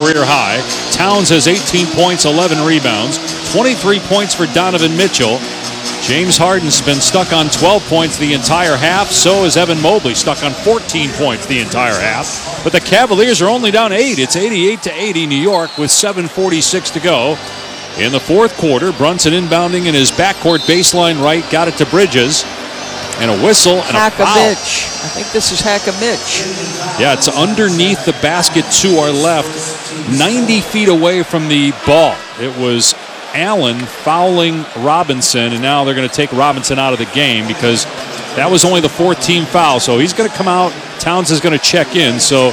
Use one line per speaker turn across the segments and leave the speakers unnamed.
career high. Towns has 18 points, 11 rebounds, 23 points for Donovan Mitchell. James Harden's been stuck on 12 points the entire half. So is Evan Mobley, stuck on 14 points the entire half. But the Cavaliers are only down 8. It's 88-80 New York with 7:46 to go. In the fourth quarter, Brunson inbounding in his backcourt baseline right, got it to Bridges. And a whistle and a foul.
Hack-a-Mitch. I think this is Hack-a-Mitch.
Yeah, it's underneath the basket to our left, 90 feet away from the ball. It was Allen fouling Robinson, and now they're going to take Robinson out of the game because that was only the fourth team foul. So he's going to come out. Towns is going to check in. So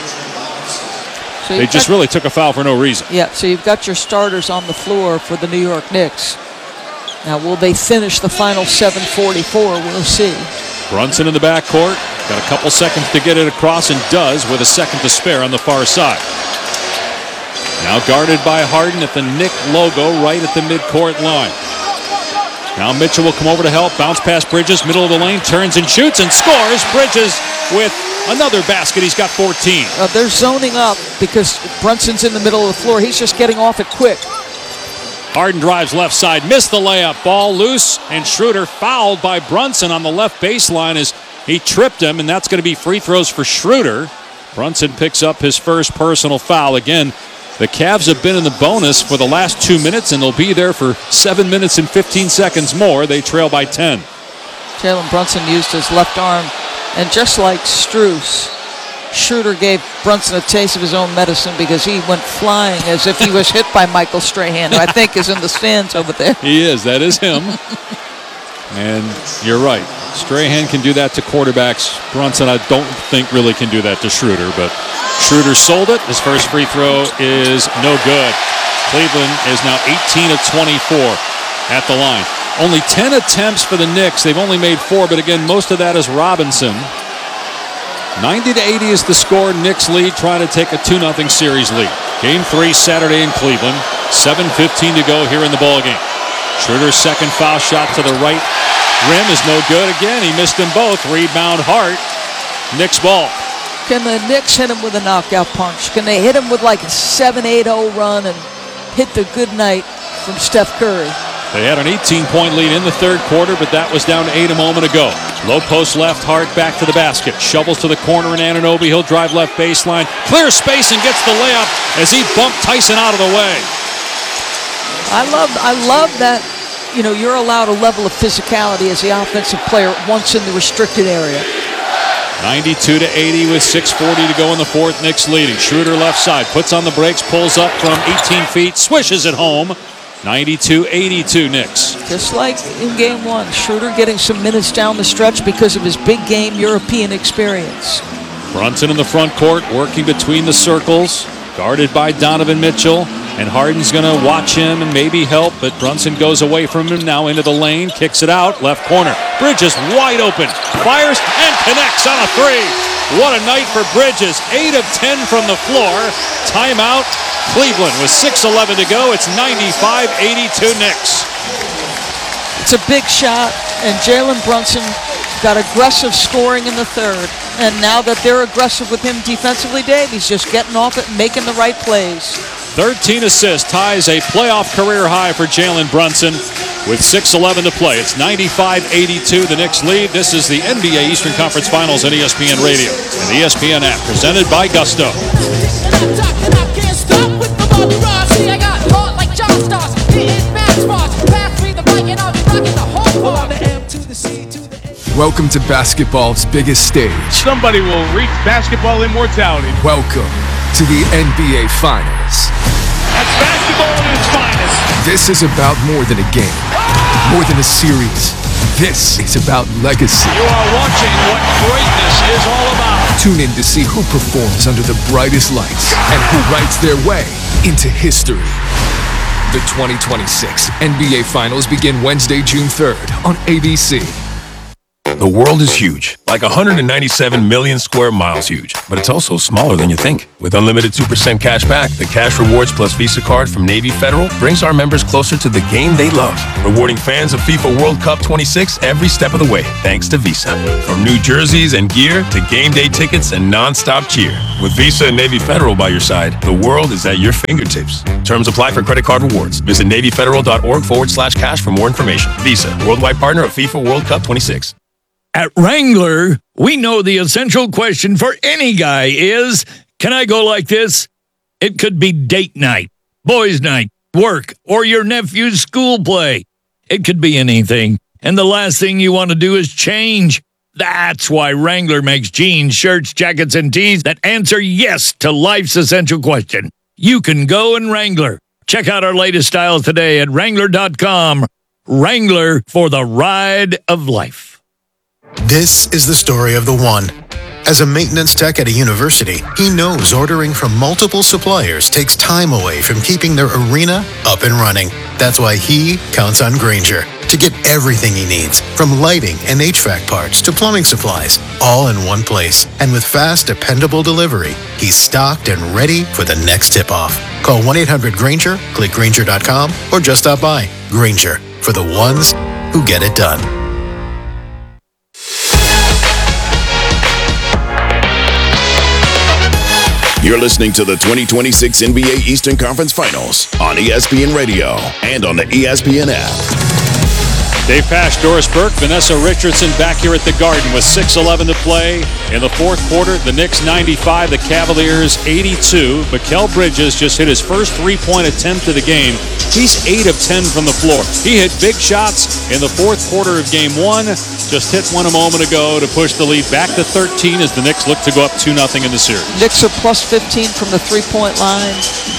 they just really took a foul for no reason.
Yeah, so you've got your starters on the floor for the New York Knicks. Now, will they finish the final 7:44? We'll see.
Brunson in the backcourt. Got a couple seconds to get it across, and does with a second to spare on the far side. Now guarded by Harden at the Knick logo right at the midcourt line. Now Mitchell will come over to help. Bounce past Bridges, middle of the lane, turns and shoots and scores. Bridges with another basket. He's got 14.
They're zoning up because Brunson's in the middle of the floor. He's just getting off it quick.
Harden drives left side, missed the layup. Ball loose, and Schroeder fouled by Brunson on the left baseline as he tripped him, and that's going to be free throws for Schroeder. Brunson picks up his first personal foul. Again, the Cavs have been in the bonus for the last 2 minutes, and they'll be there for 7 minutes and 15 seconds more. They trail by 10.
Jalen Brunson used his left arm, and just like Strus, Schroeder gave Brunson a taste of his own medicine because he went flying as if he was hit by Michael Strahan, who I think is in the stands over there.
He is. That is him. And you're right. Strahan can do that to quarterbacks. Brunson, I don't think, really can do that to Schroeder, but Schroeder sold it. His first free throw is no good. Cleveland is now 18 of 24 at the line. Only 10 attempts for the Knicks. They've only made 4, but again, most of that is Robinson. 90-80 is the score. Knicks lead, trying to take a 2-0 series lead. Game 3 Saturday in Cleveland. 7:15 to go here in the ballgame. Schroeder's second foul shot to the right rim is no good. Again, he missed them both. Rebound Hart. Knicks ball.
Can the Knicks hit him with a knockout punch? Can they hit him with like a 7-8-0 run and hit the good night from Steph Curry?
They had an 18-point lead in the third quarter, but that was down to 8 a moment ago. Low post left, Hart back to the basket. Shovels to the corner in Anunoby. He'll drive left baseline. Clear space and gets the layup as he bumped Tyson out of the way.
I love that, you're allowed a level of physicality as the offensive player once in the restricted area.
92-80 with 6:40 to go in the fourth. Knicks leading. Schroeder left side, puts on the brakes, pulls up from 18 feet, swishes it home. 92-82 Knicks.
Just like in game 1, Schroeder getting some minutes down the stretch because of his big game European experience.
Brunson in the front court, working between the circles, guarded by Donovan Mitchell. And Harden's going to watch him and maybe help, but Brunson goes away from him now into the lane, kicks it out, left corner. Bridges wide open, fires and connects on a 3. What a night for Bridges. 8 of 10 from the floor. Timeout, Cleveland with 6:11 to go. It's 95-82 Knicks.
It's a big shot, and Jalen Brunson got aggressive scoring in the third. And now that they're aggressive with him defensively, Dave, he's just getting off it and making the right plays.
13 assists, ties a playoff career high for Jalen Brunson with 6:11 to play. It's 95-82, the Knicks lead. This is the NBA Eastern Conference Finals on ESPN Radio and the ESPN app, presented by Gusto.
Welcome to basketball's biggest stage.
Somebody will reach basketball immortality.
Welcome to the NBA Finals.
That's basketball at its finest.
This is about more than a game, more than a series. This is about legacy.
You are watching what greatness is all about.
Tune in to see who performs under the brightest lights and who writes their way into history. The 2026 NBA Finals begin Wednesday, June 3rd on ABC.
The world is huge, like 197 million square miles huge, but it's also smaller than you think. With unlimited 2% cash back, the Cash Rewards Plus Visa card from Navy Federal brings our members closer to the game they love, rewarding fans of FIFA World Cup 26 every step of the way, thanks to Visa. From new jerseys and gear to game day tickets and non-stop cheer. With Visa and Navy Federal by your side, the world is at your fingertips. Terms apply for credit card rewards. Visit NavyFederal.org/cash for more information. Visa, worldwide partner of FIFA World Cup 26.
At Wrangler, we know the essential question for any guy is, can I go like this? It could be date night, boys' night, work, or your nephew's school play. It could be anything. And the last thing you want to do is change. That's why Wrangler makes jeans, shirts, jackets, and tees that answer yes to life's essential question. You can go in Wrangler. Check out our latest styles today at Wrangler.com. Wrangler, for the ride of life.
This is the story of the one. As a maintenance tech at a university, he knows ordering from multiple suppliers takes time away from keeping their arena up and running. That's why he counts on Grainger to get everything he needs, from lighting and HVAC parts to plumbing supplies, all in one place. And with fast, dependable delivery, he's stocked and ready for the next tip-off. Call 1-800-GRAINGER, click Grainger.com, or just stop by. Grainger, for the ones who get it done.
You're listening to the 2026 NBA Eastern Conference Finals on ESPN Radio and on the ESPN app.
Dave Pasch, Doris Burke, Vanessa Richardson back here at the Garden with 6:11 to play in the fourth quarter. The Knicks 95, the Cavaliers 82. Mikal Bridges just hit his first three-point attempt of the game. He's 8 of 10 from the floor. He hit big shots in the fourth quarter of game one. Just hit one a moment ago to push the lead back to 13 as the Knicks look to go up 2-0 in the series.
Knicks are plus 15 from the three-point line.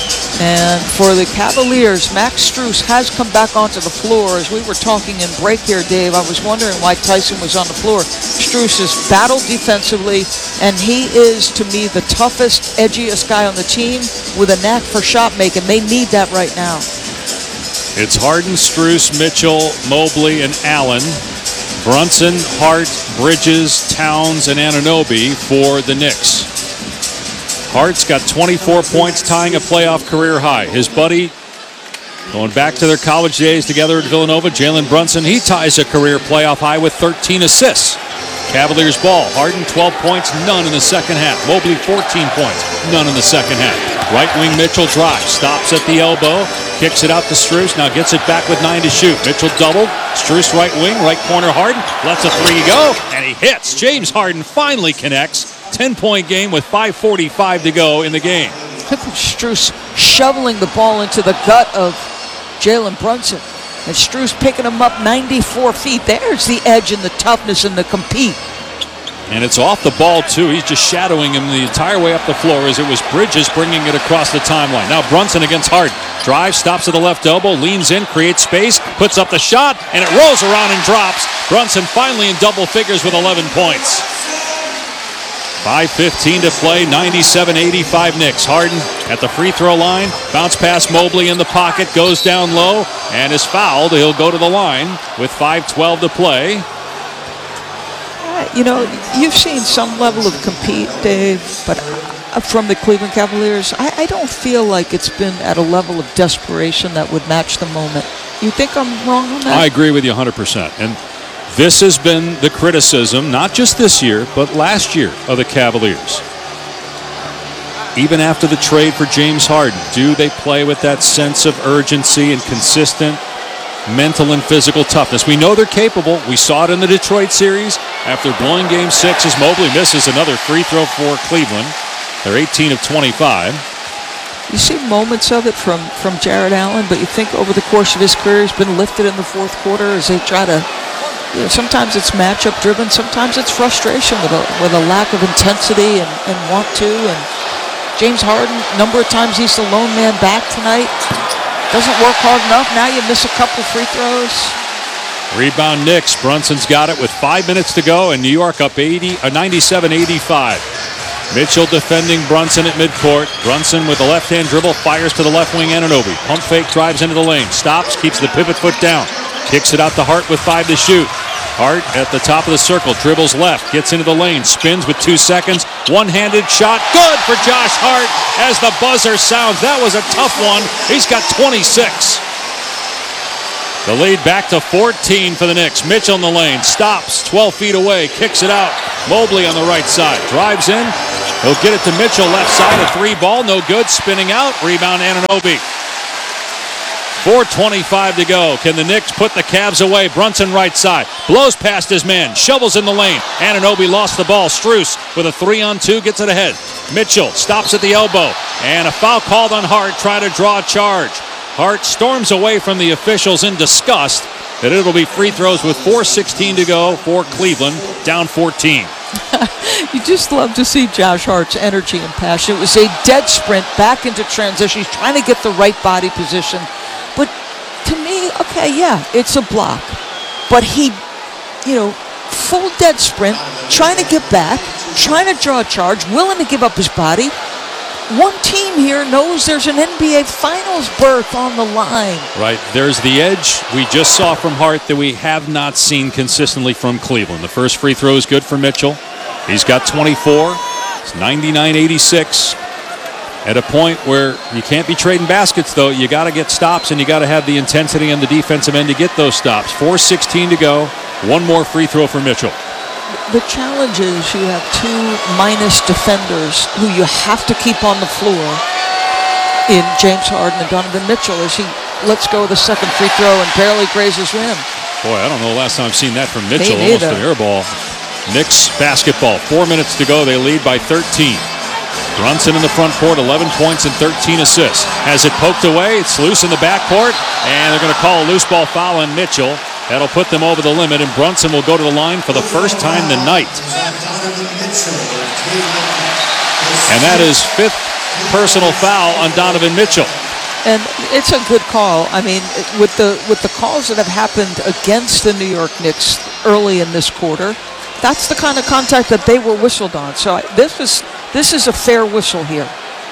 And for the Cavaliers, Max Strus has come back onto the floor. As we were talking in break here, Dave, I was wondering why Tyson was on the floor. Strus has battled defensively, and he is, to me, the toughest, edgiest guy on the team with a knack for shot making. They need that right now.
It's Harden, Strus, Mitchell, Mobley, and Allen. Brunson, Hart, Bridges, Towns, and Anunoby for the Knicks. Hart's got 24 points, tying a playoff career high. His buddy, going back to their college days together at Villanova, Jalen Brunson, he ties a career playoff high with 13 assists. Cavaliers ball. Harden, 12 points, none in the second half. Mobley, 14 points, none in the second half. Right wing Mitchell drives, stops at the elbow, kicks it out to Strus, now gets it back with 9 to shoot. Mitchell doubled, Strus right wing, right corner Harden, lets a three go, and he hits. James Harden finally connects. 10-point game with 5:45 to go in the game.
Strus shoveling the ball into the gut of Jalen Brunson. And Strus picking him up 94 feet. There's the edge and the toughness and the compete.
And it's off the ball, too. He's just shadowing him the entire way up the floor as it was Bridges bringing it across the timeline. Now Brunson against Harden. Drives, stops at the left elbow, leans in, creates space, puts up the shot, and it rolls around and drops. Brunson finally in double figures with 11 points. 5:15 to play, 97-85 Knicks. Harden at the free throw line, bounce pass Mobley in the pocket, goes down low, and is fouled. He'll go to the line with 5:12 to play.
You know, you've seen some level of compete, Dave, but from the Cleveland Cavaliers, I don't feel like it's been at a level of desperation that would match the moment. You think I'm wrong on that?
I agree with you 100%. And this has been the criticism, not just this year, but last year of the Cavaliers. Even after the trade for James Harden, do they play with that sense of urgency and consistent mental and physical toughness? We know they're capable. We saw it in the Detroit series after blowing Game 6 as Mobley misses another free throw for Cleveland. They're 18 of 25.
You see moments of it from Jared Allen, but you think over the course of his career he's been lifted in the fourth quarter as they try to, you know, sometimes it's matchup driven, sometimes it's frustration with a lack of intensity and want to. And James Harden, a number of times he's the lone man back tonight. Doesn't work hard enough. Now you miss a couple free throws.
Rebound Knicks. Brunson's got it with 5 minutes to go, and New York up 97-85. Mitchell defending Brunson at midcourt. Brunson with a left-hand dribble, fires to the left wing Anunoby. Pump fake, drives into the lane. Stops, keeps the pivot foot down. Kicks it out to Hart with 5 to shoot. Hart at the top of the circle, dribbles left, gets into the lane, spins with 2 seconds, one-handed shot, good for Josh Hart as the buzzer sounds. That was a tough one. He's got 26. The lead back to 14 for the Knicks. Mitchell in the lane, stops, 12 feet away, kicks it out. Mobley on the right side, drives in. He'll get it to Mitchell, left side, a 3 ball, no good, spinning out, rebound Anunoby. 4:25 to go. Can the Knicks put the Cavs away? Brunson right side. Blows past his man. Shovels in the lane. Anunoby lost the ball. Strus with a 3-on-2 gets it ahead. Mitchell stops at the elbow. And a foul called on Hart. Try to draw a charge. Hart storms away from the officials in disgust that it'll be free throws with 4:16 to go for Cleveland. Down 14.
You just love to see Josh Hart's energy and passion. It was a dead sprint back into transition. He's trying to get the right body position. But to me, okay, yeah, it's a block. But he, full dead sprint, trying to get back, trying to draw a charge, willing to give up his body. One team here knows there's an NBA Finals berth on the line.
Right, there's the edge we just saw from Hart that we have not seen consistently from Cleveland. The first free throw is good for Mitchell. He's got 24. It's 99-86. At a point where you can't be trading baskets, though, you got to get stops and you got to have the intensity on the defensive end to get those stops. 4:16 to go. One more free throw for Mitchell.
The challenge is you have 2 minus defenders who you have to keep on the floor in James Harden and Donovan Mitchell as he lets go of the second free throw and barely grazes rim.
Boy, I don't know the last time I've seen that from Mitchell. Almost an air ball. Knicks basketball. 4 minutes to go. They lead by 13. Brunson in the front court, 11 points and 13 assists. Has it poked away. It's loose in the backcourt, and they're going to call a loose ball foul on Mitchell. That'll put them over the limit, and Brunson will go to the line for the first time tonight. And that is 5th personal foul on Donovan Mitchell.
And it's a good call. I mean, with the calls that have happened against the New York Knicks early in this quarter, that's the kind of contact that they were whistled on. So this is a fair whistle here.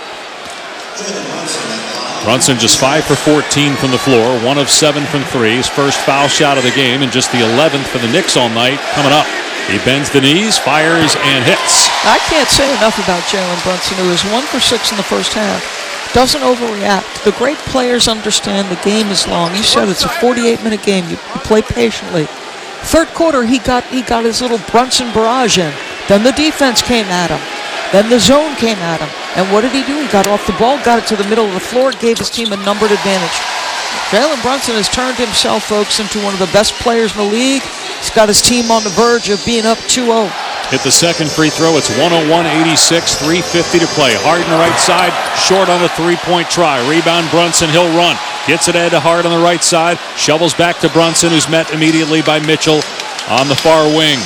Brunson just 5 for 14 from the floor, 1 of 7 from 3. His first foul shot of the game, and just the 11th for the Knicks all night coming up. He bends the knees, fires, and hits.
I can't say enough about Jalen Brunson, who was 1 for 6 in the first half. Doesn't overreact. The great players understand the game is long. You said it's a 48-minute game. You play patiently. Third quarter, he got his little Brunson barrage in. Then the defense came at him. Then the zone came at him. And what did he do? He got off the ball, got it to the middle of the floor, gave his team a numbered advantage. Jalen Brunson has turned himself, folks, into one of the best players in the league. He's got his team on the verge of being up 2-0.
Hit the second free throw. It's 101-86, 3:50 to play. Harden right side, short on a three-point try. Rebound Brunson, he'll run. Gets it ahead to Hart on the right side. Shovels back to Brunson, who's met immediately by Mitchell on the far wing.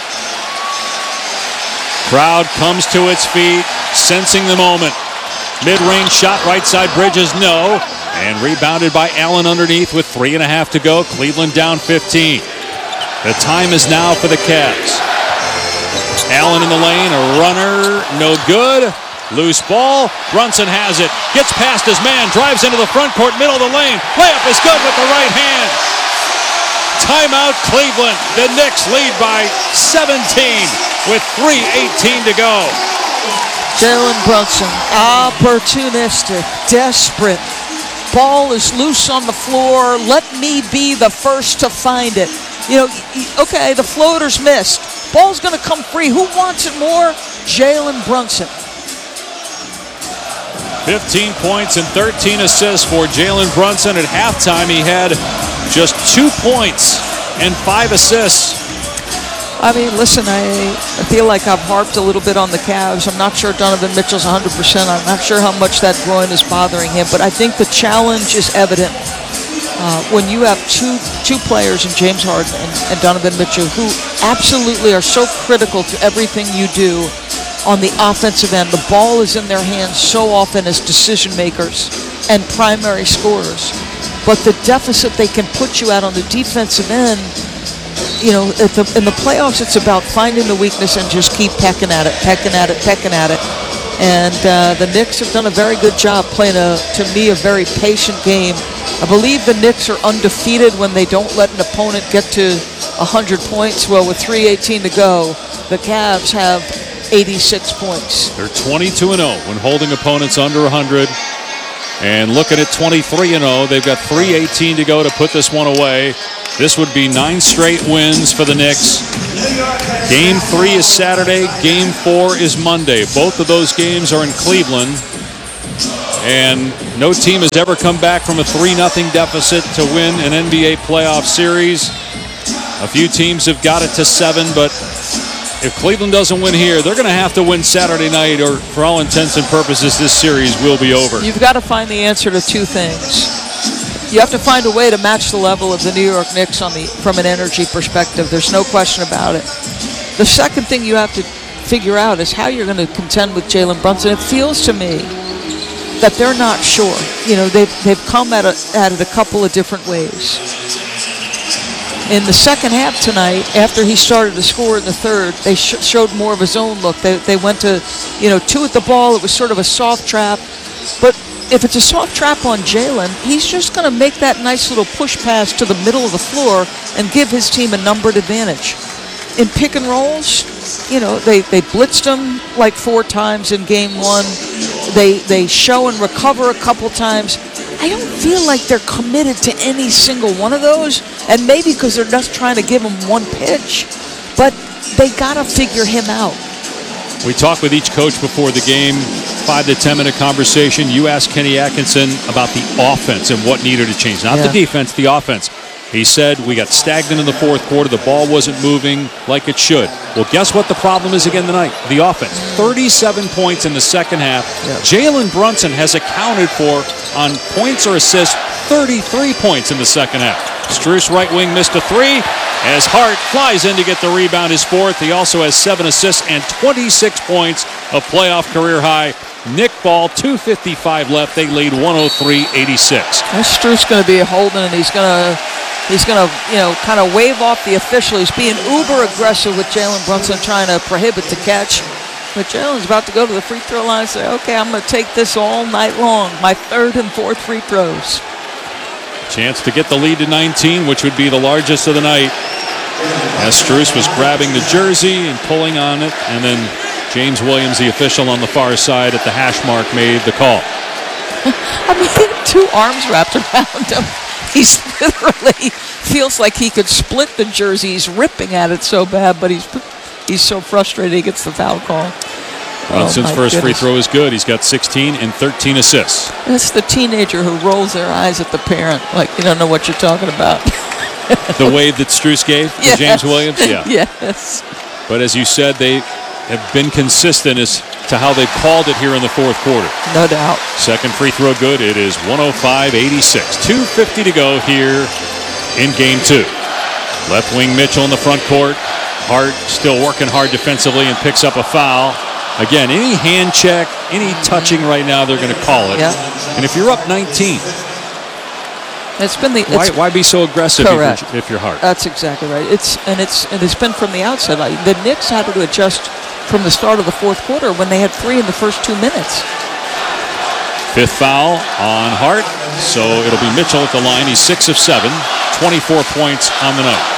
Crowd comes to its feet, sensing the moment. Mid-range shot, right side Bridges, no. And rebounded by Allen underneath with 3.5 to go. Cleveland down 15. The time is now for the Cavs. Allen in the lane, a runner, no good. Loose ball, Brunson has it. Gets past his man, drives into the front court, middle of the lane. Layup is good with the right hand. Timeout Cleveland. The Knicks lead by 17 with 3:18 to go.
Jalen Brunson, opportunistic, desperate. Ball is loose on the floor. Let me be the first to find it. Okay, the floater's missed. Ball's going to come free. Who wants it more? Jalen Brunson.
15 points and 13 assists for Jalen Brunson. At halftime, he had just 2 points and 5 assists.
I mean, listen, I feel like I've harped a little bit on the Cavs. I'm not sure Donovan Mitchell's 100%. I'm not sure how much that groin is bothering him, but I think the challenge is evident when you have two players in James Harden and Donovan Mitchell who absolutely are so critical to everything you do on the offensive end. The ball is in their hands so often as decision makers and primary scorers. But the deficit they can put you at on the defensive end, in the playoffs, it's about finding the weakness and just keep pecking at it. And the Knicks have done a very good job playing, to me, a very patient game. I believe the Knicks are undefeated when they don't let an opponent get to 100 points. Well, with 3:18 to go, the Cavs have 86 points.
They're 22-0 when holding opponents under 100. And looking at 23-0, they've got 3:18 to go to put this one away. This would be 9 straight wins for the Knicks. Game 3 is Saturday. Game 4 is Monday. Both of those games are in Cleveland. And no team has ever come back from a 3-0 deficit to win an NBA playoff series. A few teams have got it to 7, but if Cleveland doesn't win here, they're going to have to win Saturday night, or for all intents and purposes, this series will be over.
You've got to find the answer to 2 things. You have to find a way to match the level of the New York Knicks from an energy perspective. There's no question about it. The second thing you have to figure out is how you're going to contend with Jalen Brunson. It feels to me that they're not sure. You know, they've come at it a couple of different ways. In the second half tonight, after he started to score in the third, they showed more of his own look. They went to, 2 at the ball. It was sort of a soft trap. But if it's a soft trap on Jalen, he's just going to make that nice little push pass to the middle of the floor and give his team a numbered advantage. In pick and rolls, they blitzed him like 4 times in game 1. They show and recover a couple times. I don't feel like they're committed to any single one of those, and maybe because they're just trying to give him one pitch, but they got to figure him out.
We talked with each coach before the game, 5 to 10 minute conversation. You asked Kenny Atkinson about the offense and what needed to change. Not the defense, the offense. He said, we got stagnant in the fourth quarter. The ball wasn't moving like it should. Well, guess what the problem is again tonight? The offense. 37 points in the second half. Yeah. Jalen Brunson has accounted for, on points or assists, 33 points in the second half. Strus, right wing, missed a 3. As Hart flies in to get the rebound, his 4th. He also has 7 assists and 26 points, a playoff career high. Nick Ball, 2:55 left. They lead 103-86.
Strus going to be holding, and he's going to, kind of wave off the official. He's being uber aggressive with Jalen Brunson, trying to prohibit the catch. But Jalen's about to go to the free throw line and say, okay, I'm going to take this all night long. My 3rd and 4th free throws.
Chance to get the lead to 19, which would be the largest of the night. As Strus was grabbing the jersey and pulling on it, and then James Williams, the official on the far side at the hash mark, made the call.
I mean, 2 arms wrapped around him. He's literally feels like he could split the jersey. He's ripping at it so bad, but he's so frustrated he gets the foul call.
Brunson's first free throw is good. He's got 16 and 13 assists.
It's the teenager who rolls their eyes at the parent like you don't know what you're talking about.
The wave that Strus gave to James Williams? Yeah.
Yes.
But as you said, they have been consistent as to how they've called it here in the fourth quarter.
No doubt.
Second free throw good. It is 105-86. 2:50 to go here in game 2. Left wing Mitchell in the front court. Hart still working hard defensively and picks up a foul. Again, any hand check, any touching right now, they're going to call it.
Yeah.
And if you're up 19, why be so aggressive if you're Hart?
That's exactly right. It's been from the outset. The Knicks had to adjust from the start of the fourth quarter when they had 3 in the first 2 minutes.
5th foul on Hart, so it'll be Mitchell at the line. He's 6 of 7, 24 points on the night.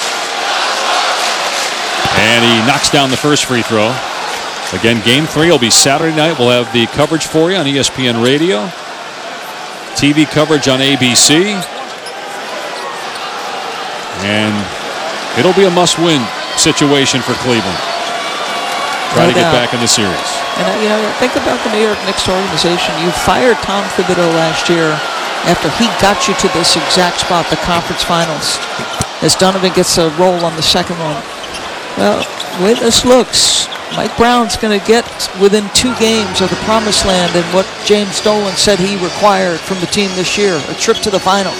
And he knocks down the first free throw. Again, game 3 will be Saturday night. We'll have the coverage for you on ESPN Radio. TV coverage on ABC. And it'll be a must-win situation for Cleveland. Try to get back in the series.
And, think about the New York Knicks organization. You fired Tom Thibodeau last year after he got you to this exact spot, the conference finals, as Donovan gets a roll on the second one. Well, the way this looks, Mike Brown's going to get within 2 games of the promised land and what James Dolan said he required from the team this year, a trip to the finals.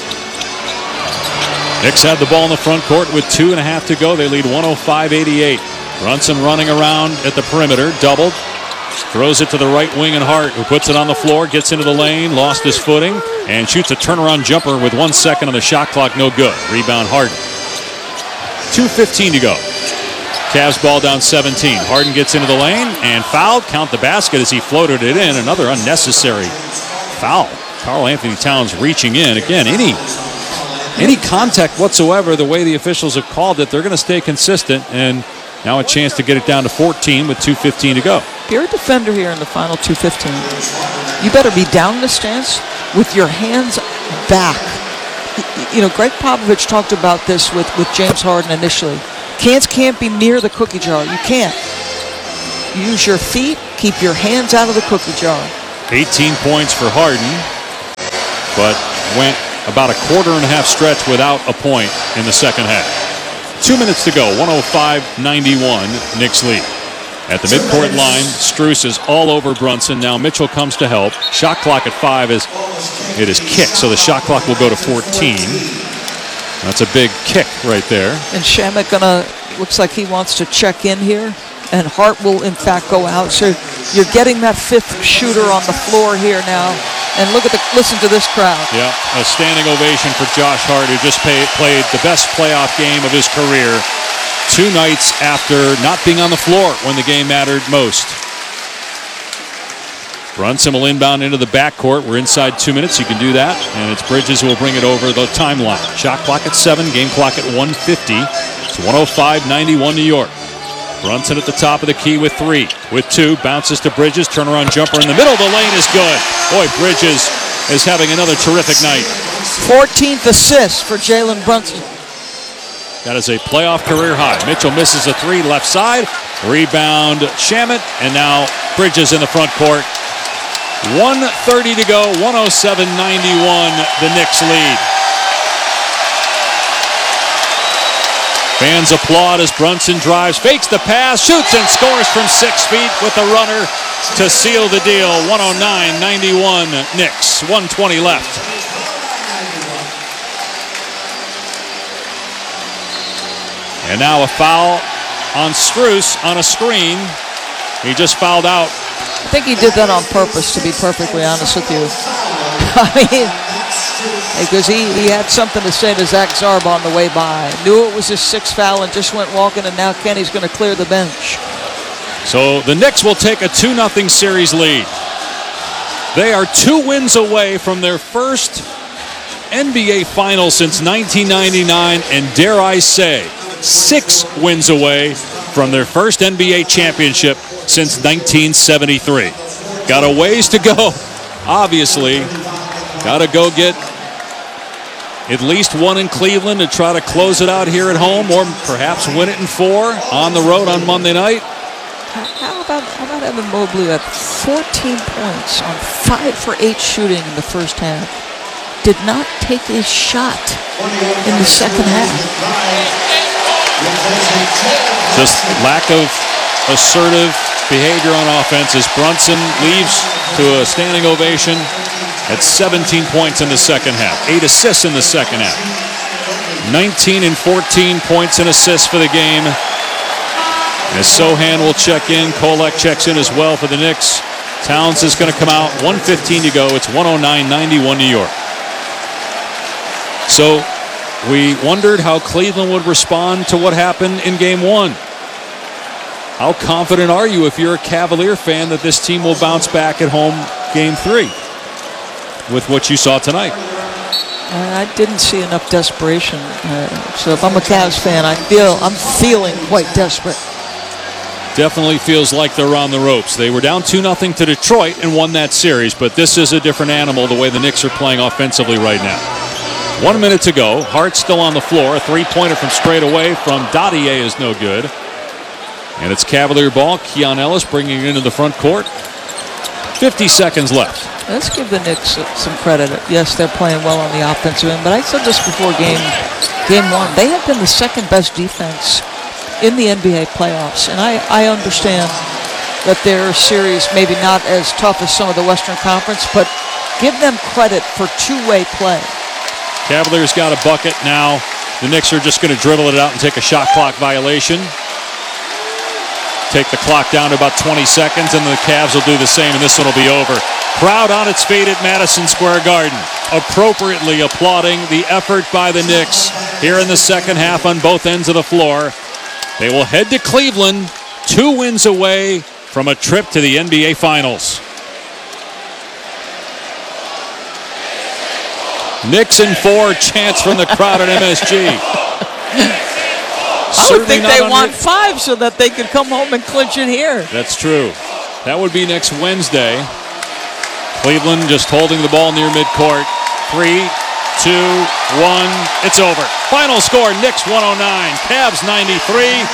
Knicks had the ball in the front court with 2.5 to go. They lead 105-88. Brunson running around at the perimeter, doubled. Throws it to the right wing and Hart, who puts it on the floor, gets into the lane, lost his footing, and shoots a turnaround jumper with 1 second on the shot clock. No good. Rebound Hart. 2:15 to go. Cavs ball down 17. Harden gets into the lane and fouled. Count the basket as he floated it in. Another unnecessary foul. Karl-Anthony Towns reaching in. Again, any contact whatsoever, the way the officials have called it, they're going to stay consistent. And now a chance to get it down to 14 with 2:15 to go.
If you're a defender here in the final 2:15, you better be down in the stance with your hands back. You know, Greg Popovich talked about this with James Harden initially. Hands can't be near the cookie jar. You can't. Use your feet. Keep your hands out of the cookie jar.
18 points for Harden, but went about a quarter and a half stretch without a point in the second half. 2 minutes to go, 105-91, Knicks lead. At the midcourt line, Strus is all over Brunson. Now Mitchell comes to help. Shot clock at 5 is kicked, so the shot clock will go to 14. That's a big kick right there.
And Shamet looks like he wants to check in here, and Hart will in fact go out. So you're getting that fifth shooter on the floor here now. And listen to this crowd.
Yeah, a standing ovation for Josh Hart, who just played the best playoff game of his career 2 nights after not being on the floor when the game mattered most. Brunson will inbound into the backcourt. We're inside 2 minutes. You can do that. And it's Bridges who will bring it over the timeline. Shot clock at 7, game clock at 1:50. It's 105-91 New York. Brunson at the top of the key with 3. With 2, bounces to Bridges. Turnaround jumper in the middle of the lane is good. Boy, Bridges is having another terrific night.
14th assist for Jalen Brunson.
That is a playoff career high. Mitchell misses a 3 left side. Rebound Shamet. And now Bridges in the front court. 1:30 to go. 107-91. The Knicks lead. Fans applaud as Brunson drives, fakes the pass, shoots and scores from 6 feet with the runner to seal the deal. 109-91 Knicks. 1:20 left. And now a foul on Strus on a screen. He just fouled out.
I think he did that on purpose, to be perfectly honest with you. I mean, because he had something to say to Zach Zarb on the way by. Knew it was his 6th foul and just went walking, and now Kenny's going to clear the bench.
So the Knicks will take a 2-0 series lead. They are 2 wins away from their first NBA final since 1999, and dare I say, 6 wins away from their first NBA championship since 1973. Got a ways to go, obviously. Got to go get at least 1 in Cleveland to try to close it out here at home, or perhaps win it in 4 on the road on Monday night.
How about Evan Mobley at 14 points on 5 for 8 shooting in the first half? Did not take a shot in the second half.
Just lack of assertive behavior on offense as Brunson leaves to a standing ovation at 17 points in the second half. 8 assists in the second half. 19 and 14 points and assists for the game. As Sohan will check in, Kolek checks in as well for the Knicks. Towns is going to come out. 1:15 to go. It's 109-91 New York. So we wondered how Cleveland would respond to what happened in Game 1. How confident are you, if you're a Cavalier fan, that this team will bounce back at home Game 3 with what you saw tonight?
I didn't see enough desperation. So if I'm a Cavs fan, I'm feeling quite desperate.
Definitely feels like they're on the ropes. They were down 2-0 to Detroit and won that series, but this is a different animal the way the Knicks are playing offensively right now. 1 minute to go. Hart still on the floor. A 3-pointer from straight away from Dadier is no good. And it's Cavalier ball. Keon Ellis bringing it into the front court. 50 seconds left.
Let's give the Knicks some credit. Yes, they're playing well on the offensive end, but I said this before game 1. They have been the second best defense in the NBA playoffs, and I understand that their series maybe not as tough as some of the Western Conference, but give them credit for two-way play.
Cavaliers got a bucket now. The Knicks are just going to dribble it out and take a shot clock violation. Take the clock down to about 20 seconds, and the Cavs will do the same, and this one will be over. Crowd on its feet at Madison Square Garden, appropriately applauding the effort by the Knicks here in the second half on both ends of the floor. They will head to Cleveland, 2 wins away from a trip to the NBA Finals. Knicks in 4, chants from the crowd at MSG.
I would think they want 5 so that they could come home and clinch it here.
That's true. That would be next Wednesday. Cleveland just holding the ball near midcourt. 3, 2, 1. It's over. Final score, Knicks 109, Cavs 93.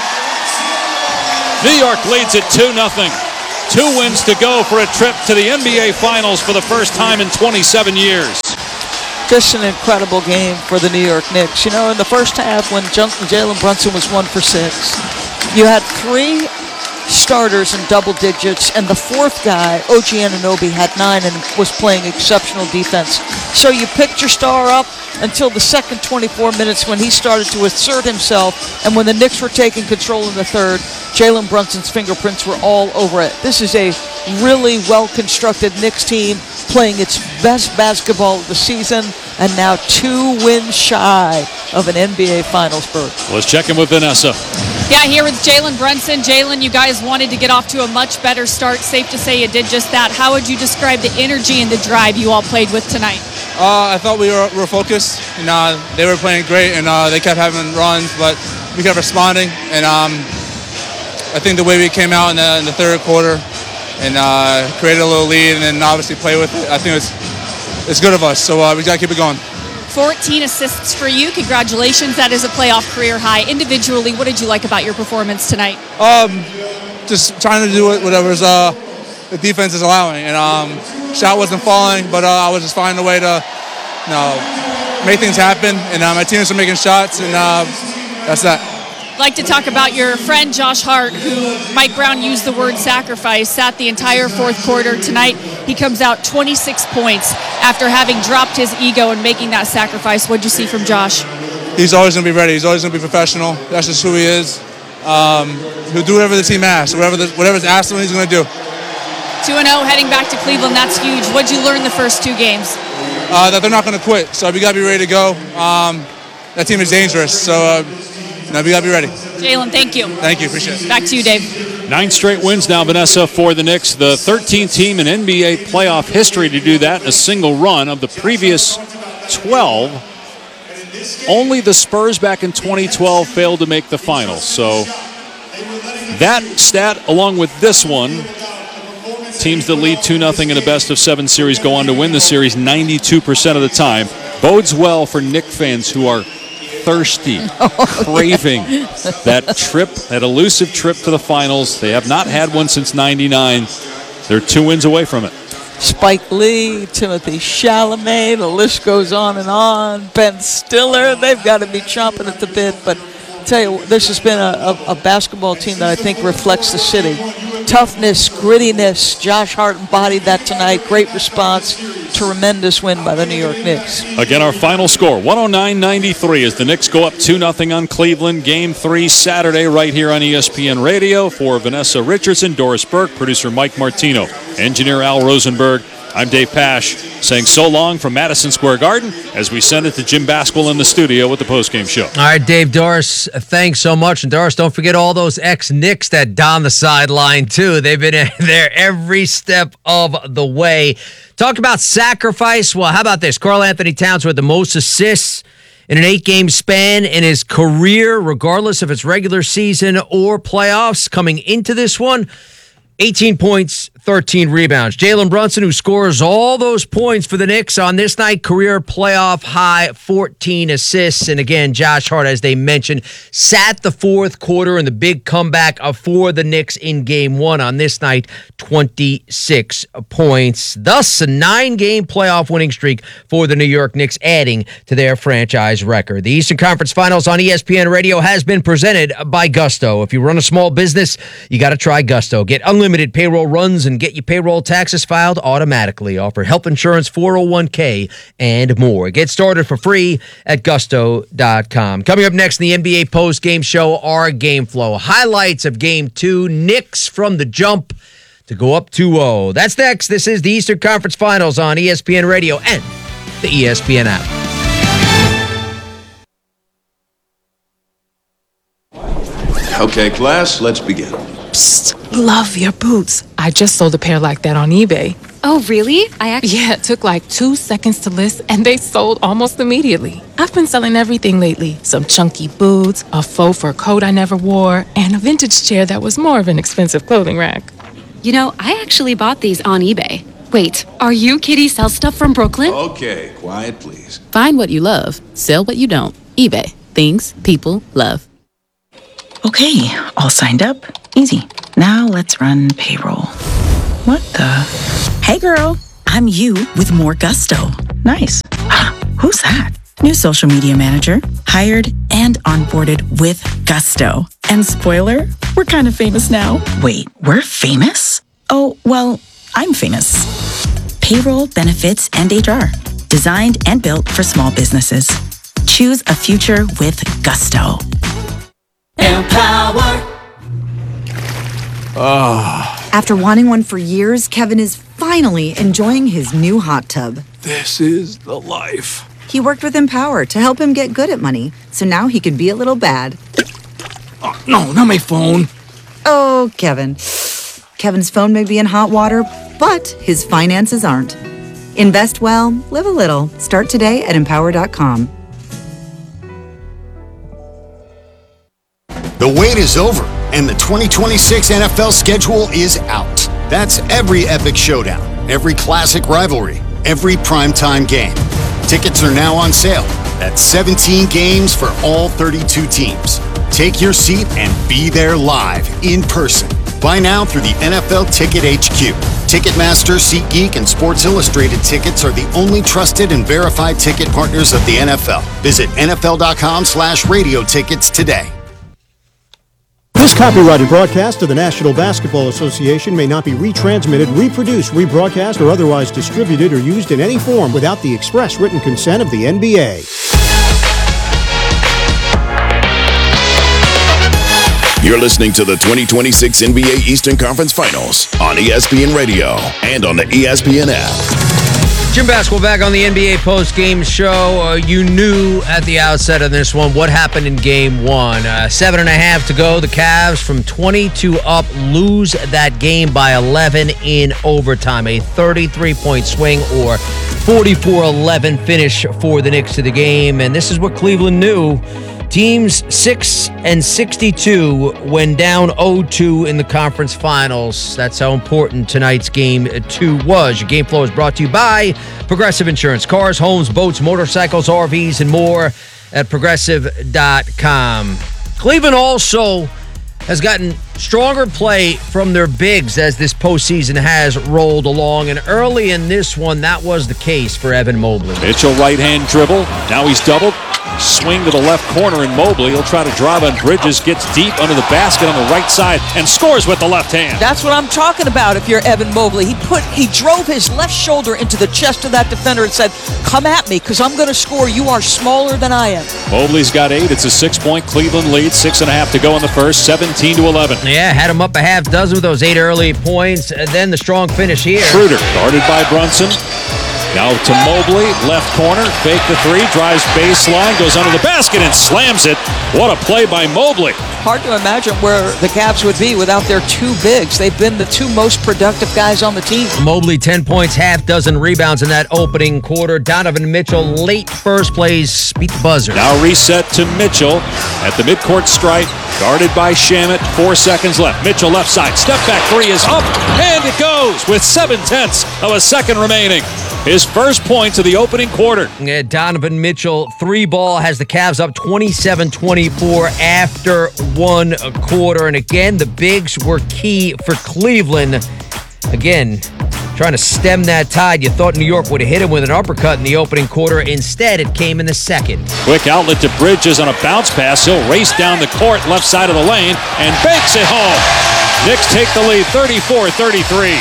New York leads it 2-0. 2 wins to go for a trip to the NBA Finals for the first time in 27 years.
Just an incredible game for the New York Knicks. You know, in the first half when Jalen Brunson was 1 for 6, you had 3 starters in double digits, and the 4th guy, OG Anunoby, had 9 and was playing exceptional defense. So you picked your star up until the second 24 minutes when he started to assert himself, and when the Knicks were taking control in the third, Jalen Brunson's fingerprints were all over it. This is a really well-constructed Knicks team playing its best basketball of the season, and now 2 wins shy of an NBA Finals berth.
Let's check in with Vanessa.
Yeah, here with Jalen Brunson. Jalen, you guys wanted to get off to a much better start. Safe to say you did just that. How would you describe the energy and the drive you all played with tonight?
I thought we were focused, and they were playing great, and they kept having runs, but we kept responding. And I think the way we came out in the third quarter and created a little lead, and then obviously play with it, I think it's good of us. So we got to keep it going.
14 assists for you. Congratulations. That is a playoff career high. Individually, what did you like about your performance tonight?
Just trying to do whatever's the defense is allowing. And shot wasn't falling, but I was just finding a way to make things happen. And my teammates are making shots, and that's that.
I'd like to talk about your friend Josh Hart, who Mike Brown used the word sacrifice, sat the entire 4th quarter. Tonight, he comes out 26 points after having dropped his ego and making that sacrifice. What'd you see from Josh?
He's always going to be ready. He's always going to be professional. That's just who he is. He'll do whatever the team asks. Whatever's asked him, he's going to do.
2-0 heading back to Cleveland. That's huge. What'd you learn the first 2 games?
That they're not going to quit. So we got to be ready to go. That team is dangerous. So we got to be ready.
Jalen, thank you.
Thank you. Appreciate it.
Back to you, Dave.
9 straight wins now, Vanessa, for the Knicks. The 13th team in NBA playoff history to do that in a single run. Of the previous 12, only the Spurs back in 2012 failed to make the finals. So that stat, along with this one, teams that lead 2-0 in a best-of-7 series go on to win the series 92% of the time. Bodes well for Knick fans who are thirsty, craving that trip, that elusive trip to the finals. They have not had one since '99. They're 2 wins away from it.
Spike Lee, Timothy Chalamet, the list goes on and on. Ben Stiller, they've got to be chomping at the bit. But I tell you, this has been a basketball team that I think reflects the city. Toughness, grittiness. Josh Hart embodied that tonight. Great response. Tremendous win by the New York Knicks.
Again, our final score, 109-93, as the Knicks go up 2-0 on Cleveland. Game 3 Saturday right here on ESPN Radio. For Vanessa Richardson, Doris Burke, producer Mike Martino, engineer Al Rosenberg, I'm Dave Pasch, saying so long from Madison Square Garden as we send it to Jim Basquill in the studio with the postgame show.
All right, Dave, Doris, thanks so much. And Doris, don't forget all those ex-Knicks that don the sideline, too. They've been there every step of the way. Talk about sacrifice. Well, how about this? Karl Anthony Towns with the most assists in an 8-game span in his career, regardless if it's regular season or playoffs. Coming into this one, 18 points, 13 rebounds. Jalen Brunson, who scores all those points for the Knicks on this night, career playoff high, 14 assists. And again, Josh Hart, as they mentioned, sat the 4th quarter in the big comeback for the Knicks in Game 1 on this night, 26 points. Thus, a 9-game playoff winning streak for the New York Knicks, adding to their franchise record. The Eastern Conference Finals on ESPN Radio has been presented by Gusto. If you run a small business, you got to try Gusto. Get unlimited payroll runs and get your payroll taxes filed automatically. Offer health insurance, 401k, and more. Get started for free at gusto.com. Coming up next in the NBA post-game show, our game flow. Highlights of Game 2, Knicks from the jump to go up 2-0. That's next. This is the Eastern Conference Finals on ESPN Radio and the ESPN app.
Okay, class, let's begin.
Psst, love your boots. I just sold a pair like that on eBay.
Oh, really?
Yeah, it took like 2 seconds to list, and they sold almost immediately. I've been selling everything lately. Some chunky boots, a faux fur coat I never wore, and a vintage chair that was more of an expensive clothing rack.
You know, I actually bought these on eBay. Wait, are you Kitty Sell Stuff from Brooklyn?
Okay, quiet, please.
Find what you love, sell what you don't. eBay. Things people love.
Okay, all signed up. Easy. Now let's run payroll. What the? Hey girl, I'm you with more gusto. Nice. Who's that? New social media manager, hired and onboarded with gusto. And spoiler, we're kind of famous now. Wait, we're famous? Oh, well, I'm famous. Payroll, benefits, and HR. Designed and built for small businesses. Choose a future with gusto.
Empower.
After wanting one for years, Kevin is finally enjoying his new hot tub.
This is the life.
He worked with Empower to help him get good at money, so now he can be a little bad.
Oh, no, not my phone.
Oh, Kevin. Kevin's phone may be in hot water, but his finances aren't. Invest well, live a little. Start today at Empower.com.
The wait is over, and the 2026 NFL schedule is out. That's every epic showdown, every classic rivalry, every primetime game. Tickets are now on sale. That's 17 games for all 32 teams. Take your seat and be there live, in person. Buy now through the NFL Ticket HQ. Ticketmaster, SeatGeek, and Sports Illustrated tickets are the only trusted and verified ticket partners of the NFL. Visit NFL.com/radio tickets today.
This copyrighted broadcast of the National Basketball Association may not be retransmitted, reproduced, rebroadcast, or otherwise distributed or used in any form without the express written consent of the NBA.
You're listening to the 2026 NBA Eastern Conference Finals on ESPN Radio and on the ESPN app.
Jim Basketball back on the NBA post-game show. You knew at the outset of this one what happened in Game 1. 7.5 to go. The Cavs from 22 up lose that game by 11 in overtime. A 33-point swing or 44-11 finish for the Knicks to the game. And this is what Cleveland knew. Teams 6-62 when down 0-2 in the conference finals. That's how important tonight's Game 2 was. Your game flow is brought to you by Progressive Insurance. Cars, homes, boats, motorcycles, RVs, and more at Progressive.com. Cleveland also has gotten stronger play from their bigs as this postseason has rolled along. And early in this one, that was the case for Evan Mobley.
Mitchell right-hand dribble. Now he's doubled. Swing to the left corner, and Mobley, he'll try to drive on Bridges, gets deep under the basket on the right side, and scores with the left hand.
That's what I'm talking about if you're Evan Mobley. He drove his left shoulder into the chest of that defender and said, come at me, because I'm going to score. You are smaller than I am.
Mobley's got 8. It's a 6-point Cleveland lead. 6.5 to go in the first. 17-11.
Yeah, had him up a half dozen with those 8 early points. And then the strong finish here.
Schroeder guarded by Brunson. Now to Mobley, left corner, fake the 3, drives baseline, goes under the basket and slams it. What a play by Mobley.
Hard to imagine where the Cavs would be without their 2 bigs. They've been the 2 most productive guys on the team.
Mobley, 10 points, half dozen rebounds in that opening quarter. Donovan Mitchell, late first plays, beat the buzzer.
Now reset to Mitchell at the midcourt stripe, guarded by Shamet. 4 seconds left. Mitchell left side, step back 3 is up, and it goes with 7/10 of a second remaining. His first points of the opening quarter.
Yeah, Donovan Mitchell, 3-ball, has the Cavs up 27-24 after 1 quarter. And again, the bigs were key for Cleveland. Again, trying to stem that tide. You thought New York would have hit him with an uppercut in the opening quarter. Instead, it came in the second.
Quick outlet to Bridges on a bounce pass. He'll race down the court, left side of the lane, and banks it home. Knicks take the lead, 34-33.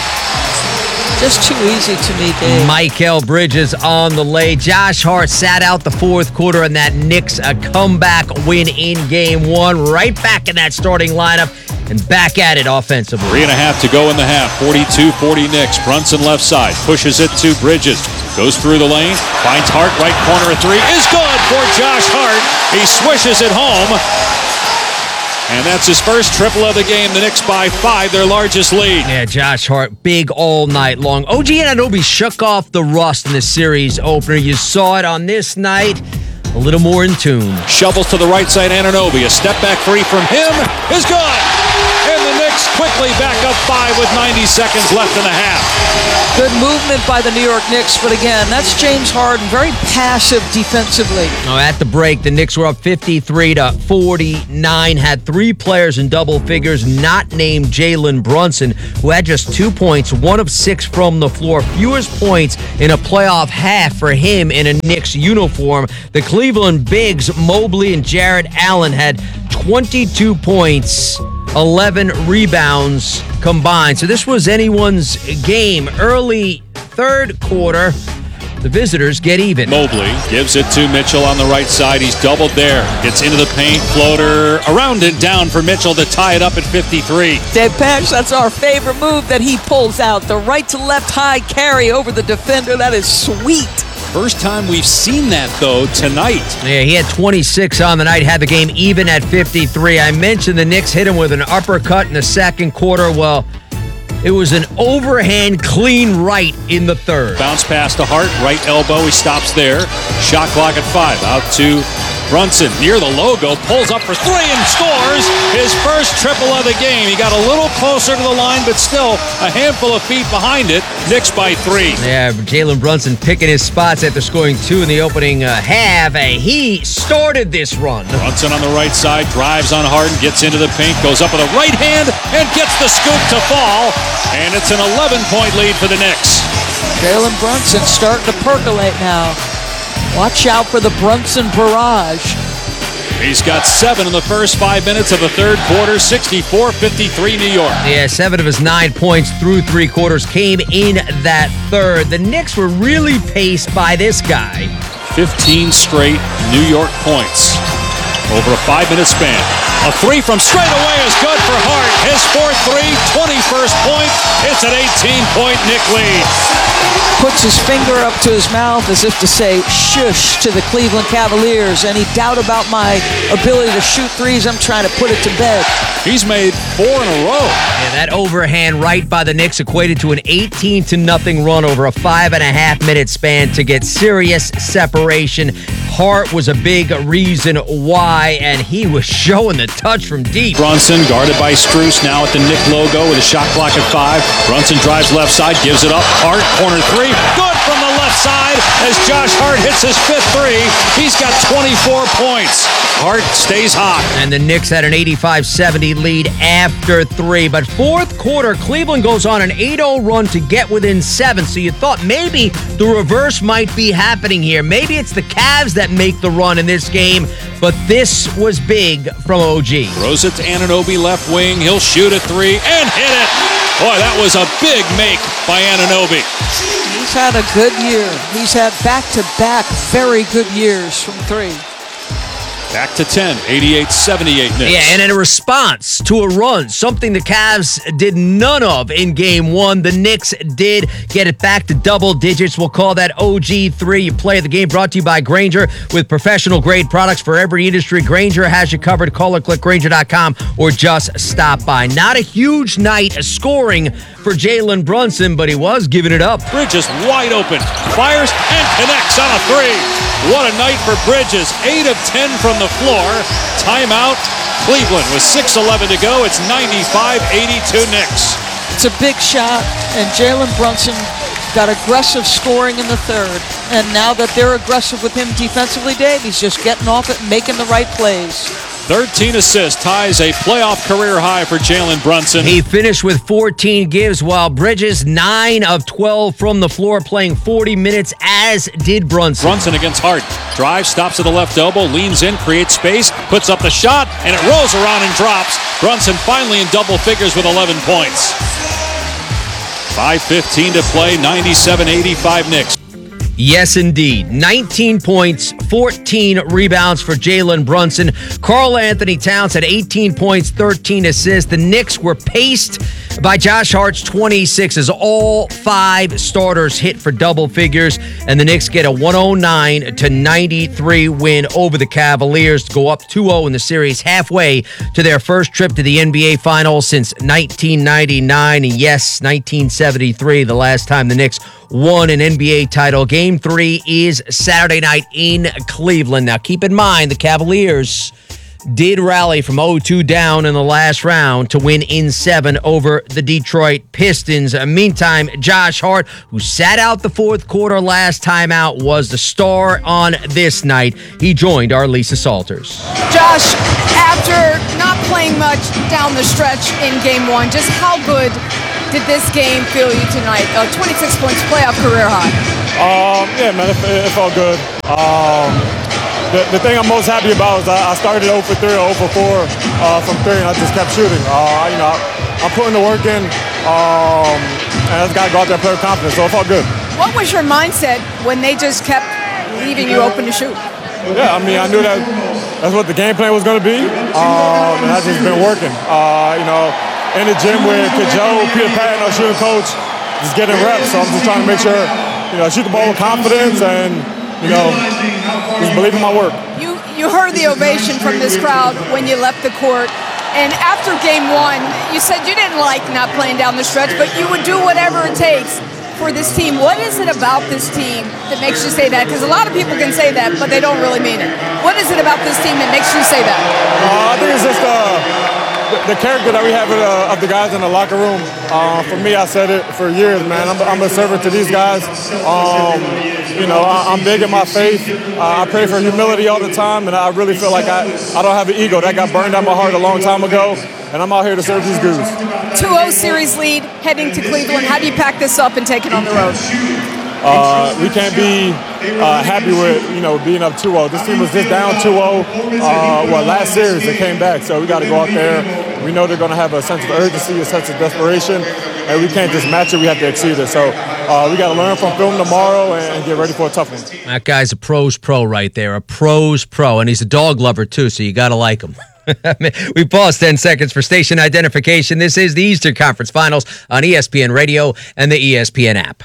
Just too easy to me, Dave.
Mikal Bridges on the lay. Josh Hart sat out the fourth quarter, and that Knicks a comeback win in Game 1. Right back in that starting lineup and back at it offensively.
3.5 to go in the half. 42-40 Knicks. Brunson left side. Pushes it to Bridges. Goes through the lane. Finds Hart. Right corner. A 3 is good for Josh Hart. He swishes it home. And that's his first triple of the game. The Knicks by 5, their largest lead.
Yeah, Josh Hart, big all night long. OG Anunoby shook off the rust in the series opener. You saw it on this night. A little more in tune.
Shovels to the right side, Anunoby. A step back three from him is good. And the Knicks quickly back up 5 with 90 seconds left in the half.
Good movement by the New York Knicks, but again, that's James Harden, very passive defensively.
At the break, the Knicks were up 53-49, had 3 players in double figures, not named Jalen Brunson, who had just 2 points, 1 of 6 from the floor, fewest points in a playoff half for him in a Knicks uniform. The Cleveland Bigs, Mobley and Jarrett Allen, had 22 points, 11 rebounds combined. So this was anyone's game. Early third quarter, the visitors get even.
Mobley gives it to Mitchell on the right side. He's doubled there. Gets into the paint. Floater around and down for Mitchell to tie it up at 53.
Dave Pash, that's our favorite move that he pulls out. The right to left high carry over the defender. That is sweet.
First time we've seen that, though, tonight.
Yeah, he had 26 on the night, had the game even at 53. I mentioned the Knicks hit him with an uppercut in the second quarter. Well, it was an overhand clean right in the third.
Bounce pass to Hart, right elbow. He stops there. Shot clock at 5. Out to Brunson near the logo, pulls up for 3 and scores his first triple of the game. He got a little closer to the line, but still a handful of feet behind it. Knicks by 3.
Yeah, Jalen Brunson picking his spots after scoring 2 in the opening half. He started this run.
Brunson on the right side, drives on Harden, gets into the paint, goes up with a right hand, and gets the scoop to fall. And it's an 11-point lead for the Knicks.
Jalen Brunson starting to percolate now. Watch out for the Brunson barrage.
He's got 7 in the first 5 minutes of the third quarter, 64-53 New York.
Yeah, 7 of his 9 points through 3 quarters came in that third. The Knicks were really paced by this guy.
15 straight New York points over a 5-minute span. A 3 from straight away is good for Hart. His 4th 3, 21st point. It's an 18-point Knick lead.
Puts his finger up to his mouth as if to say shush to the Cleveland Cavaliers. Any doubt about my ability to shoot threes, I'm trying to put it to bed.
He's made 4 in a row.
Yeah, that overhand right by the Knicks equated to an 18-0 run over a 5.5-minute span to get serious separation. Hart was a big reason why, and he was showing the touch from deep.
Brunson guarded by Strus now at the Knick logo with a shot clock at 5. Brunson drives left side, gives it up. Hart, corner 3. Good from the left side as Josh Hart hits his 5th 3. He's got 24 points. Hart stays hot.
And the Knicks had an 85-70 lead after 3. But fourth quarter, Cleveland goes on an 8-0 run to get within 7. So you thought maybe the reverse might be happening here. Maybe it's the Cavs that make the run in this game. But this was big from OG.
Throws it to Anunoby, left wing. He'll shoot a 3 and hit it. Boy, that was a big make by Anunoby.
He's had a good year. He's had back-to-back very good years from 3.
Back to 10, 88-78 Knicks.
Yeah, and in a response to a run, something the Cavs did none of in Game 1, the Knicks did get it back to double digits. We'll call that OG3. You play the game, brought to you by Grainger. With professional-grade products for every industry, Grainger has you covered. Call or click Grainger.com or just stop by. Not a huge night scoring for Jalen Brunson, but he was giving it up.
Bridges wide open, fires and connects on a 3. What a night for Bridges. 8 of 10 from the floor. Timeout. Cleveland with 6:11 to go. It's 95-82 Knicks.
It's a big shot, and Jalen Brunson got aggressive scoring in the third. And now that they're aggressive with him defensively, Dave, he's just getting off it and making the right plays.
13 assists, ties a playoff career high for Jalen Brunson.
He finished with 14 gives, while Bridges 9 of 12 from the floor, playing 40 minutes, as did Brunson.
Brunson against Hart. Drives, stops at the left elbow, leans in, creates space, puts up the shot, and it rolls around and drops. Brunson finally in double figures with 11 points. 5:15 to play, 97-85 Knicks.
Yes, indeed. 19 points, 14 rebounds for Jalen Brunson. Karl Anthony Towns had 18 points, 13 assists. The Knicks were paced by Josh Hart's 26 as all 5 starters hit for double figures, and the Knicks get a 109-93 win over the Cavaliers to go up 2-0 in the series, halfway to their first trip to the NBA Finals since 1999. And yes, 1973, the last time the Knicks won an NBA title. Game 3 is Saturday night in Cleveland. Now, keep in mind, the Cavaliers did rally from 0-2 down in the last round to win in 7 over the Detroit Pistons. Meantime, Josh Hart, who sat out the fourth quarter last time out, was the star on this night. He joined our Lisa Salters.
Josh, after not playing much down the stretch in Game 1, just how good did this game feel you tonight? 26 points, playoff career high.
Yeah, man, it felt good. The thing I'm most happy about is I started 0 for 3 or 0 for 4 from 3, and I just kept shooting. I'm putting the work in, and I just got to go out there and play with confidence, so it felt good.
What was your mindset when they just kept leaving you open to shoot?
Yeah, I mean, I knew that's what the game plan was going to be, and that's just been working. In the gym with Joe, Peter Patton, our shooting coach, just getting reps. So I'm just trying to make sure, shoot the ball with confidence and, just believe in my work.
You heard the ovation from this crowd when you left the court. And after Game 1, you said you didn't like not playing down the stretch, but you would do whatever it takes for this team. What is it about this team that makes you say that? Because a lot of people can say that, but they don't really mean it. What is it about this team that makes you say that?
I think it's just the character that we have of the guys in the locker room. For me, I said it for years, man. I'm a servant to these guys. I'm big in my faith. I pray for humility all the time, and I really feel like I don't have an ego. That got burned out my heart a long time ago, and I'm out here to serve these dudes.
2-0 series lead heading to Cleveland. How do you pack this up and take it on the road?
We can't be happy with being up 2-0. This team was just down 2-0. Last series they came back, so we got to go out there. We know they're going to have a sense of urgency, a sense of desperation, and we can't just match it. We have to exceed it. So we got to learn from film tomorrow and get ready for a tough one.
That guy's a pro's pro right there, a pro's pro, and he's a dog lover too, so you got to like him. We pause 10 seconds for station identification. This is the Eastern Conference Finals on ESPN Radio and the ESPN app.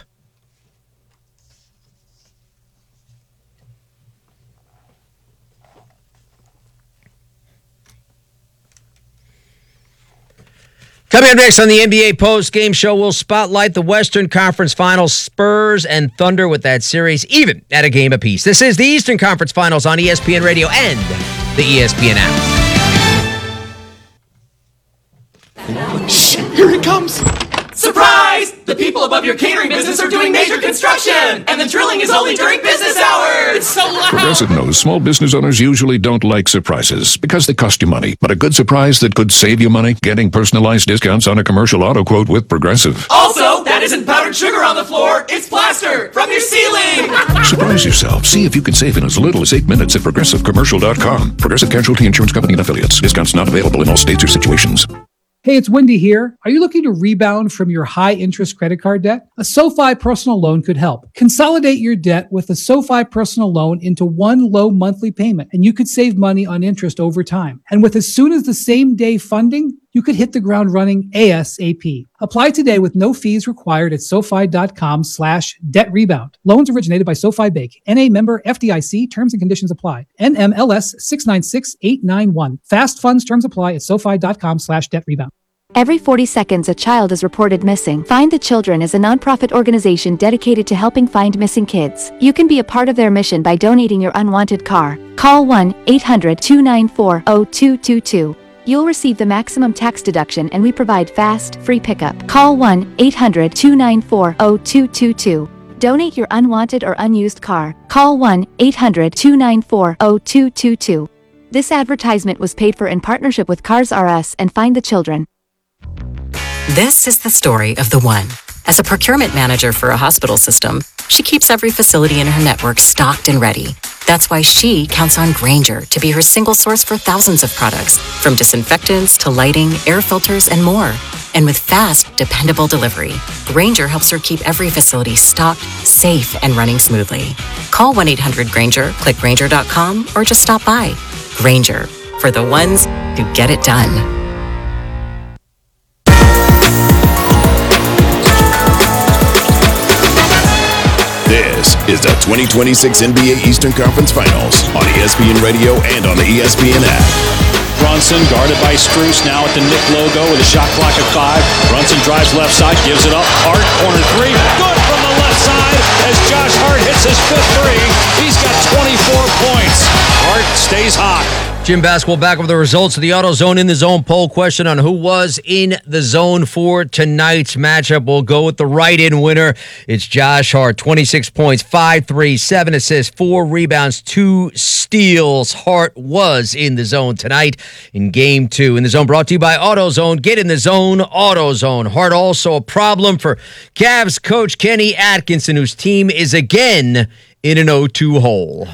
Coming up next on the NBA post-game show, we'll spotlight the Western Conference Finals, Spurs and Thunder with that series, even at a game apiece. This is the Eastern Conference Finals on ESPN Radio and the ESPN app.
Shh, here it comes. Surprise! The people above your catering business are doing major construction, and the drilling is only during business hours. It's so loud.
Progressive knows small business owners usually don't like surprises because they cost you money. But a good surprise that could save you money? Getting personalized discounts on a commercial auto quote with Progressive.
Also, that isn't powdered sugar on the floor. It's plaster from your ceiling.
Surprise yourself. See if you can save in as little as 8 minutes at ProgressiveCommercial.com. Progressive Casualty Insurance Company and Affiliates. Discounts not available in all states or situations.
Hey, it's Wendy here. Are you looking to rebound from your high-interest credit card debt? A SoFi personal loan could help. Consolidate your debt with a SoFi personal loan into one low monthly payment, and you could save money on interest over time. And with as soon as the same day funding, you could hit the ground running ASAP. Apply today with no fees required at SoFi.com/debt rebound. Loans originated by SoFi Bank. NA member FDIC. Terms and conditions apply. NMLS 696891. Fast funds terms apply at SoFi.com/debt rebound.
Every 40 seconds, a child is reported missing. Find the Children is a nonprofit organization dedicated to helping find missing kids. You can be a part of their mission by donating your unwanted car. Call 1-800-294-0222. You'll receive the maximum tax deduction, and we provide fast, free pickup. Call 1-800-294-0222. Donate your unwanted or unused car. Call 1-800-294-0222. This advertisement was paid for in partnership with Cars R Us and Find the Children.
This is the story of the one. As a procurement manager for a hospital system, she keeps every facility in her network stocked and ready. That's why she counts on Grainger to be her single source for thousands of products, from disinfectants to lighting, air filters, and more. And with fast, dependable delivery, Grainger helps her keep every facility stocked, safe, and running smoothly. Call 1-800-GRAINGER, click Grainger.com, or just stop by. Grainger, for the ones who get it done.
This is the 2026 NBA Eastern Conference Finals on ESPN Radio and on the ESPN app.
Brunson guarded by Strus now at the Knick logo with a shot clock at 5. Brunson drives left side, gives it up. Hart, corner 3. Good from the left side as Josh Hart hits his 5th three. He's got 24 points. Hart stays hot.
Jim Basketball back with the results of the AutoZone In the Zone poll question on who was in the zone for tonight's matchup. We'll go with the right-in winner. It's Josh Hart, 26 points, 5 threes, 7 assists, 4 rebounds, 2 steals. Hart was in the zone tonight in Game 2. In the Zone brought to you by AutoZone. Get in the zone, AutoZone. Hart also a problem for Cavs coach Kenny Atkinson, whose team is again in an 0-2 hole.